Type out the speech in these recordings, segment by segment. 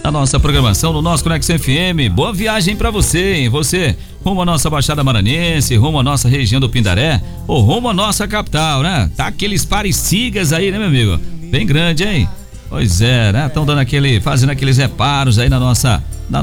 na nossa programação, no nosso Conexão FM. Boa viagem pra você, hein? Você rumo à nossa Baixada Maranhense, rumo à nossa região do Pindaré, ou rumo à nossa capital, né? Tá aqueles parecigas aí, né, meu amigo? Bem grande, hein? Pois é, né? Estão fazendo aqueles reparos aí na nossa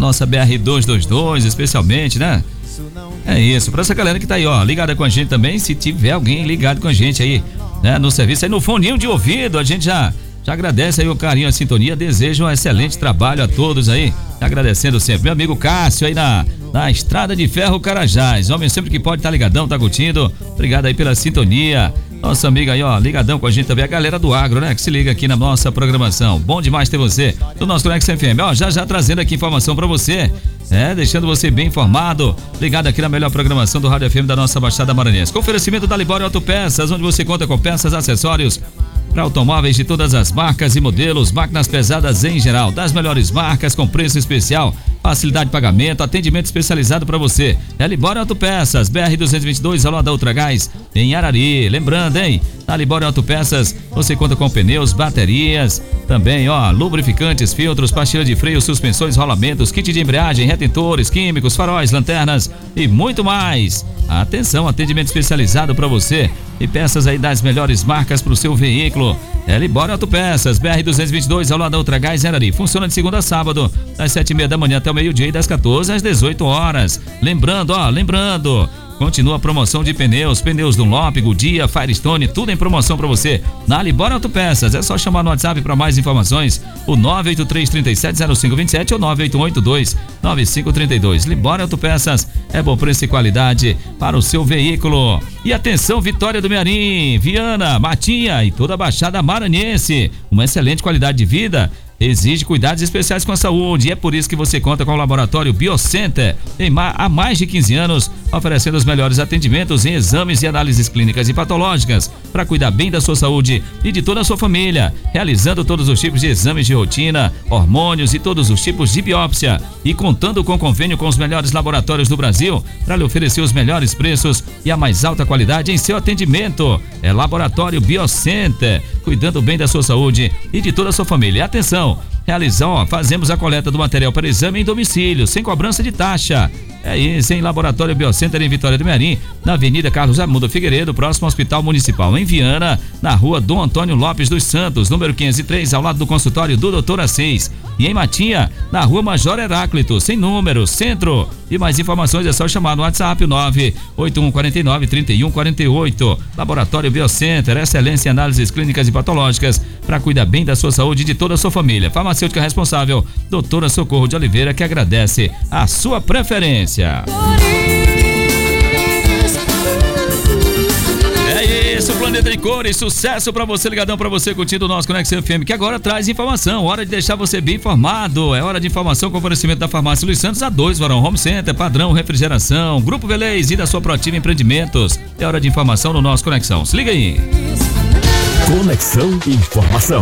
BR-222, especialmente, né? É isso, pra essa galera que tá aí, ó, ligada com a gente também, se tiver alguém ligado com a gente aí, né, no serviço aí, no foninho de ouvido, a gente já agradece aí o carinho, a sintonia, desejo um excelente trabalho a todos aí, agradecendo sempre, meu amigo Cássio aí na Estrada de Ferro Carajás, homem sempre que pode tá ligadão, tá curtindo, obrigado aí pela sintonia, nossa amiga aí, ó, ligadão com a gente também, a galera do agro, né, que se liga aqui na nossa programação, bom demais ter você, do nosso Conexão FM, ó, já trazendo aqui informação pra você, deixando você bem informado, ligado aqui na melhor programação do Rádio FM da nossa Baixada Maranhense. Com oferecimento da Libório Autopeças, onde você conta com peças, acessórios para automóveis de todas as marcas e modelos, máquinas pesadas em geral, das melhores marcas com preço especial, facilidade de pagamento, atendimento especializado para você. É Libório Autopeças, BR-222, ao lado da Ultragás, em Arari. Lembrando, hein? Na Libório Autopeças, você conta com pneus, baterias, também, ó, lubrificantes, filtros, pastilha de freio, suspensões, rolamentos, kit de embreagem, retentores, químicos, faróis, lanternas e muito mais. Atenção, atendimento especializado para você e peças aí das melhores marcas para o seu veículo. É Libório Autopeças, BR-222, ao lado da Ultragás, em Arari. Funciona de segunda a sábado, das 7h30 da manhã até o meio-dia e das 14 às 18 horas. Lembrando, continua a promoção de pneus Dunlop, Goodyear, Firestone, tudo em promoção para você na Libório Autopeças. É só chamar no WhatsApp para mais informações, o 983-370527 ou 98182-9532. Libório Autopeças é bom preço e qualidade para o seu veículo. E atenção, Vitória do Mearim, Viana, Matinha e toda a Baixada Maranhense, uma excelente qualidade de vida exige cuidados especiais com a saúde e é por isso que você conta com o Laboratório Biocenter há mais de 15 anos, oferecendo os melhores atendimentos em exames e análises clínicas e patológicas para cuidar bem da sua saúde e de toda a sua família, realizando todos os tipos de exames de rotina, hormônios e todos os tipos de biópsia e contando com convênio com os melhores laboratórios do Brasil para lhe oferecer os melhores preços e a mais alta qualidade em seu atendimento. É Laboratório Biocenter, cuidando bem da sua saúde e de toda a sua família. Atenção, fazemos a coleta do material para exame em domicílio, sem cobrança de taxa. É isso, em Laboratório Biocenter em Vitória do Mearim, na Avenida Carlos Amundo Figueiredo, próximo ao Hospital Municipal. Em Viana, na Rua Dom Antônio Lopes dos Santos, número 503, ao lado do consultório do Dr. Assis. E em Matinha, na Rua Major Heráclito, sem número, Centro. E mais informações é só chamar no WhatsApp 98149-3148. Laboratório Biocenter, excelência em análises clínicas e patológicas para cuidar bem da sua saúde e de toda a sua família. Farmacêutica responsável, doutora Socorro de Oliveira, que agradece a sua preferência. É isso, Planeta de Cores, sucesso pra você, ligadão pra você, curtindo o nosso Conexão FM, que agora traz informação, hora de deixar você bem informado, é hora de informação com oferecimento da Farmácia Luiz Santos, A2, Varão Home Center, Padrão Refrigeração, Grupo Velez e da sua Proativa Empreendimentos, é hora de informação no nosso Conexão, se liga aí. Conexão Informação.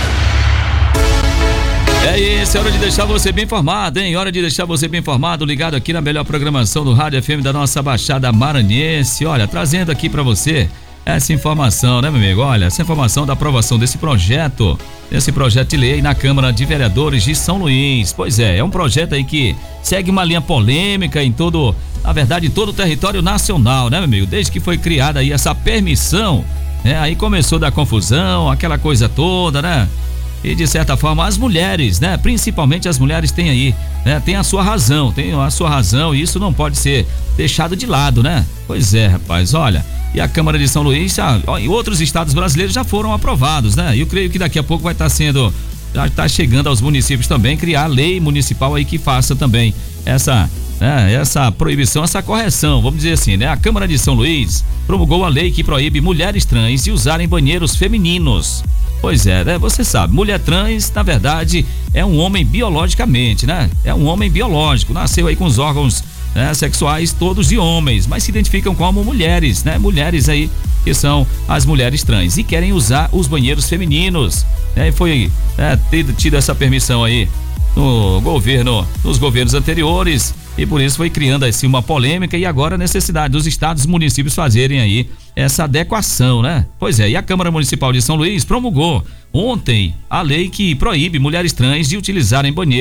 É isso, é hora de deixar você bem informado, hein? Hora de deixar você bem informado, ligado aqui na melhor programação do Rádio FM da nossa Baixada Maranhense. Olha, trazendo aqui pra você essa informação, né, meu amigo? Olha, essa informação da aprovação desse projeto de lei na Câmara de Vereadores de São Luís. Pois é um projeto aí que segue uma linha polêmica em todo o território nacional, né, meu amigo? Desde que foi criada aí essa permissão, aí começou a dar confusão, aquela coisa toda, né? E de certa forma as mulheres, né? Principalmente as mulheres têm aí, né? Tem a sua razão e isso não pode ser deixado de lado, né? Pois é, rapaz, olha, e a Câmara de São Luís, e outros estados brasileiros já foram aprovados, né? E eu creio que daqui a pouco vai estar já está chegando aos municípios também, criar lei municipal aí que faça também essa proibição, essa correção, vamos dizer assim, né? A Câmara de São Luís promulgou a lei que proíbe mulheres trans de usarem banheiros femininos. Pois é, né? Você sabe, mulher trans, na verdade, é um homem biologicamente, né? É um homem biológico, nasceu aí com os órgãos, né, sexuais todos de homens, mas se identificam como mulheres, né? Mulheres aí que são as mulheres trans e querem usar os banheiros femininos. Foi tido essa permissão aí nos governos anteriores e por isso foi criando assim uma polêmica e agora a necessidade dos estados e municípios fazerem aí essa adequação, né? Pois é, e a Câmara Municipal de São Luís promulgou ontem a lei que proíbe mulheres trans de utilizarem banheiros